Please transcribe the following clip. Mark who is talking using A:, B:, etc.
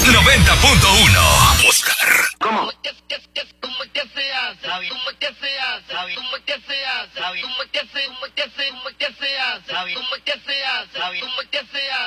A: 90.1. Oscar.
B: ¿Cómo?
C: ¿Cómo es que se hace? ¿Cómo es que se hace? ¿Cómo es que se hace? ¿Cómo es que se hace? ¿Cómo es que se hace? ¿Cómo es que se hace?